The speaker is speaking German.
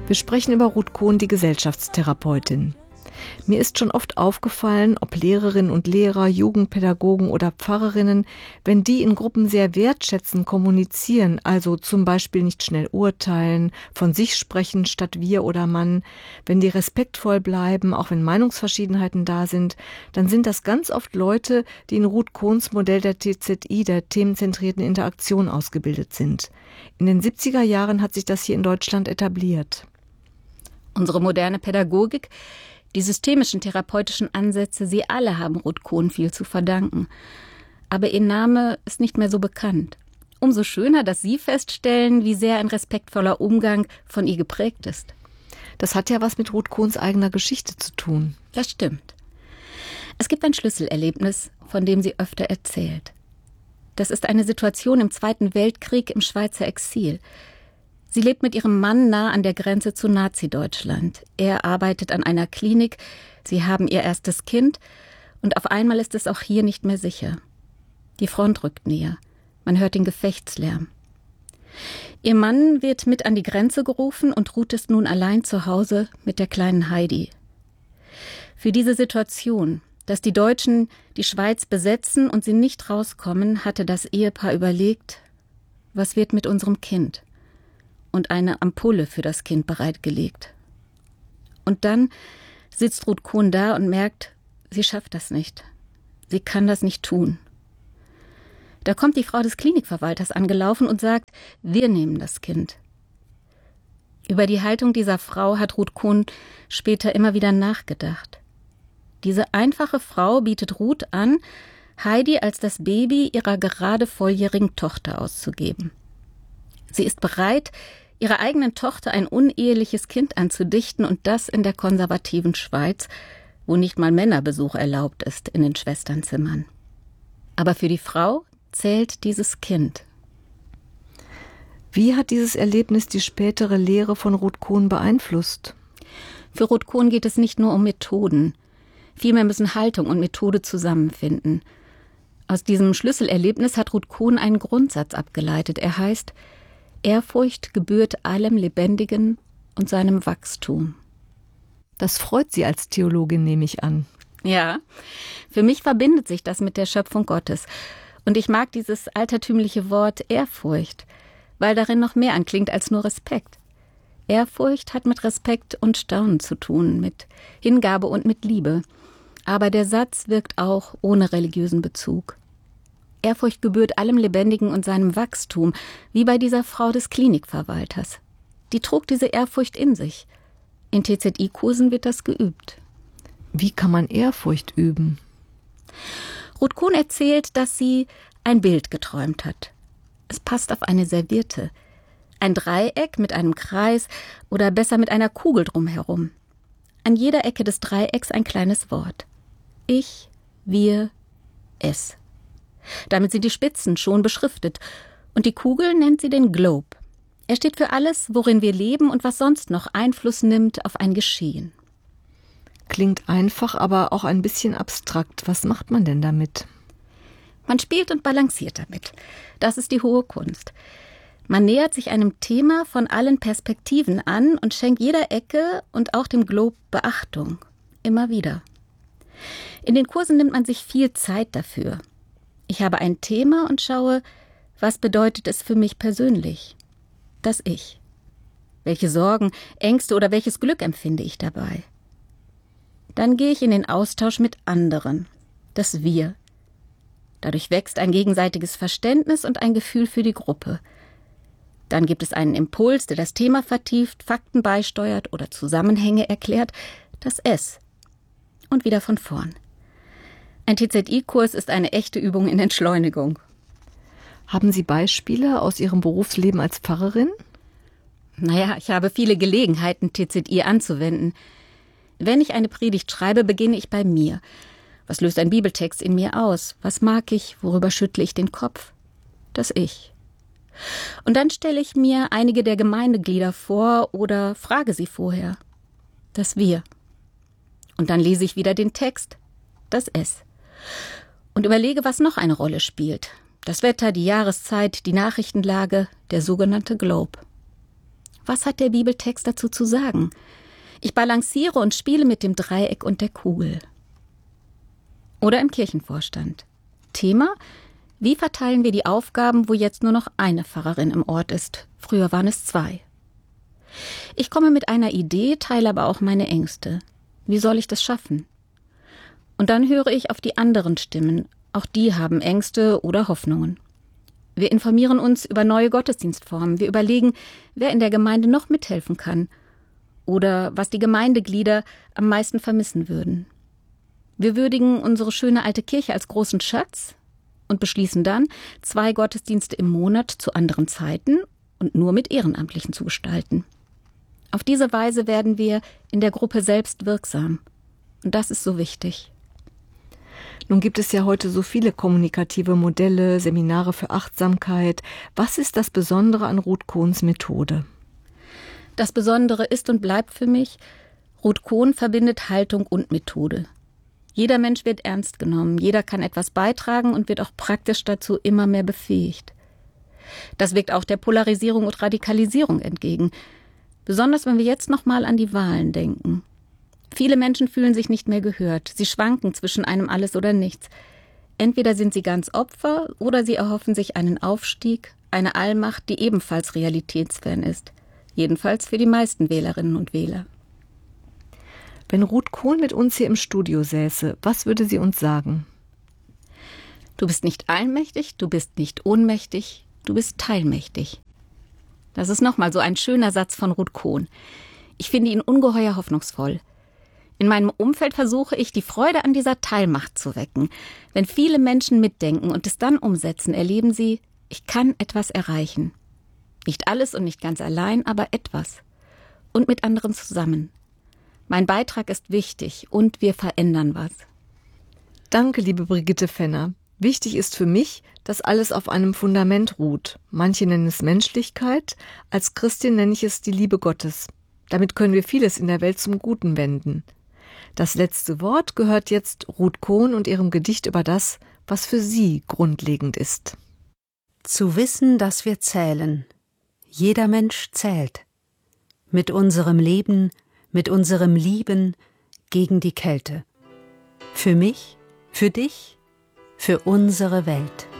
Wir sprechen über Ruth Kohn, die Gesellschaftstherapeutin. Mir ist schon oft aufgefallen, ob Lehrerinnen und Lehrer, Jugendpädagogen oder Pfarrerinnen, wenn die in Gruppen sehr wertschätzend kommunizieren, also zum Beispiel nicht schnell urteilen, von sich sprechen statt wir oder man, wenn die respektvoll bleiben, auch wenn Meinungsverschiedenheiten da sind, dann sind das ganz oft Leute, die in Ruth Kohns Modell der TZI, der themenzentrierten Interaktion, ausgebildet sind. In den 70er Jahren hat sich das hier in Deutschland etabliert. Unsere moderne Pädagogik, die systemischen therapeutischen Ansätze, sie alle haben Ruth Kohn viel zu verdanken. Aber ihr Name ist nicht mehr so bekannt. Umso schöner, dass Sie feststellen, wie sehr ein respektvoller Umgang von ihr geprägt ist. Das hat ja was mit Ruth Kohns eigener Geschichte zu tun. Das stimmt. Es gibt ein Schlüsselerlebnis, von dem sie öfter erzählt. Das ist eine Situation im Zweiten Weltkrieg im Schweizer Exil. Sie lebt mit ihrem Mann nah an der Grenze zu Nazi-Deutschland. Er arbeitet an einer Klinik, sie haben ihr erstes Kind und auf einmal ist es auch hier nicht mehr sicher. Die Front rückt näher, man hört den Gefechtslärm. Ihr Mann wird mit an die Grenze gerufen und Ruth ist nun allein zu Hause mit der kleinen Heidi. Für diese Situation, dass die Deutschen die Schweiz besetzen und sie nicht rauskommen, hatte das Ehepaar überlegt, was wird mit unserem Kind? Und eine Ampulle für das Kind bereitgelegt. Und dann sitzt Ruth Kohn da und merkt, sie schafft das nicht. Sie kann das nicht tun. Da kommt die Frau des Klinikverwalters angelaufen und sagt, wir nehmen das Kind. Über die Haltung dieser Frau hat Ruth Kohn später immer wieder nachgedacht. Diese einfache Frau bietet Ruth an, Heidi als das Baby ihrer gerade volljährigen Tochter auszugeben. Sie ist bereit, ihrer eigenen Tochter ein uneheliches Kind anzudichten und das in der konservativen Schweiz, wo nicht mal Männerbesuch erlaubt ist in den Schwesternzimmern. Aber für die Frau zählt dieses Kind. Wie hat dieses Erlebnis die spätere Lehre von Ruth Kohn beeinflusst? Für Ruth Kohn geht es nicht nur um Methoden. Vielmehr müssen Haltung und Methode zusammenfinden. Aus diesem Schlüsselerlebnis hat Ruth Kohn einen Grundsatz abgeleitet. Er heißt: Ehrfurcht gebührt allem Lebendigen und seinem Wachstum. Das freut Sie als Theologin, nehme ich an. Ja, für mich verbindet sich das mit der Schöpfung Gottes. Und ich mag dieses altertümliche Wort Ehrfurcht, weil darin noch mehr anklingt als nur Respekt. Ehrfurcht hat mit Respekt und Staunen zu tun, mit Hingabe und mit Liebe. Aber der Satz wirkt auch ohne religiösen Bezug. Ehrfurcht gebührt allem Lebendigen und seinem Wachstum, wie bei dieser Frau des Klinikverwalters. Die trug diese Ehrfurcht in sich. In TZI-Kursen wird das geübt. Wie kann man Ehrfurcht üben? Ruth Kohn erzählt, dass sie ein Bild geträumt hat. Es passt auf eine Serviette. Ein Dreieck mit einem Kreis oder besser mit einer Kugel drumherum. An jeder Ecke des Dreiecks ein kleines Wort. Ich, wir, es. Damit sind die Spitzen schon beschriftet. Und die Kugel nennt sie den Globe. Er steht für alles, worin wir leben und was sonst noch Einfluss nimmt auf ein Geschehen. Klingt einfach, aber auch ein bisschen abstrakt. Was macht man denn damit? Man spielt und balanciert damit. Das ist die hohe Kunst. Man nähert sich einem Thema von allen Perspektiven an und schenkt jeder Ecke und auch dem Globe Beachtung. Immer wieder. In den Kursen nimmt man sich viel Zeit dafür. Ich habe ein Thema und schaue, was bedeutet es für mich persönlich? Das Ich. Welche Sorgen, Ängste oder welches Glück empfinde ich dabei? Dann gehe ich in den Austausch mit anderen. Das Wir. Dadurch wächst ein gegenseitiges Verständnis und ein Gefühl für die Gruppe. Dann gibt es einen Impuls, der das Thema vertieft, Fakten beisteuert oder Zusammenhänge erklärt. Das Es. Und wieder von vorn. Ein TZI-Kurs ist eine echte Übung in Entschleunigung. Haben Sie Beispiele aus Ihrem Berufsleben als Pfarrerin? Naja, ich habe viele Gelegenheiten, TZI anzuwenden. Wenn ich eine Predigt schreibe, beginne ich bei mir. Was löst ein Bibeltext in mir aus? Was mag ich? Worüber schüttle ich den Kopf? Das Ich. Und dann stelle ich mir einige der Gemeindeglieder vor oder frage sie vorher. Das Wir. Und dann lese ich wieder den Text. Das Es. Und überlege, was noch eine Rolle spielt. Das Wetter, die Jahreszeit, die Nachrichtenlage, der sogenannte Globe. Was hat der Bibeltext dazu zu sagen? Ich balanciere und spiele mit dem Dreieck und der Kugel. Oder im Kirchenvorstand. Thema: Wie verteilen wir die Aufgaben, wo jetzt nur noch eine Pfarrerin im Ort ist? Früher waren es 2. Ich komme mit einer Idee, teile aber auch meine Ängste. Wie soll ich das schaffen? Und dann höre ich auf die anderen Stimmen. Auch die haben Ängste oder Hoffnungen. Wir informieren uns über neue Gottesdienstformen. Wir überlegen, wer in der Gemeinde noch mithelfen kann. Oder was die Gemeindeglieder am meisten vermissen würden. Wir würdigen unsere schöne alte Kirche als großen Schatz und beschließen dann, 2 Gottesdienste im Monat zu anderen Zeiten und nur mit Ehrenamtlichen zu gestalten. Auf diese Weise werden wir in der Gruppe selbst wirksam. Und das ist so wichtig. Nun gibt es ja heute so viele kommunikative Modelle, Seminare für Achtsamkeit. Was ist das Besondere an Ruth Kohns Methode? Das Besondere ist und bleibt für mich, Ruth Kohn verbindet Haltung und Methode. Jeder Mensch wird ernst genommen, jeder kann etwas beitragen und wird auch praktisch dazu immer mehr befähigt. Das wirkt auch der Polarisierung und Radikalisierung entgegen. Besonders wenn wir jetzt nochmal an die Wahlen denken. Viele Menschen fühlen sich nicht mehr gehört. Sie schwanken zwischen einem Alles oder Nichts. Entweder sind sie ganz Opfer oder sie erhoffen sich einen Aufstieg, eine Allmacht, die ebenfalls realitätsfern ist. Jedenfalls für die meisten Wählerinnen und Wähler. Wenn Ruth Kohn mit uns hier im Studio säße, was würde sie uns sagen? Du bist nicht allmächtig, du bist nicht ohnmächtig, du bist teilmächtig. Das ist nochmal so ein schöner Satz von Ruth Kohn. Ich finde ihn ungeheuer hoffnungsvoll. In meinem Umfeld versuche ich, die Freude an dieser Teilmacht zu wecken. Wenn viele Menschen mitdenken und es dann umsetzen, erleben sie, ich kann etwas erreichen. Nicht alles und nicht ganz allein, aber etwas. Und mit anderen zusammen. Mein Beitrag ist wichtig und wir verändern was. Danke, liebe Brigitte Fenner. Wichtig ist für mich, dass alles auf einem Fundament ruht. Manche nennen es Menschlichkeit, als Christin nenne ich es die Liebe Gottes. Damit können wir vieles in der Welt zum Guten wenden. Das letzte Wort gehört jetzt Ruth Kohn und ihrem Gedicht über das, was für sie grundlegend ist. Zu wissen, dass wir zählen. Jeder Mensch zählt. Mit unserem Leben, mit unserem Lieben gegen die Kälte. Für mich, für dich, für unsere Welt.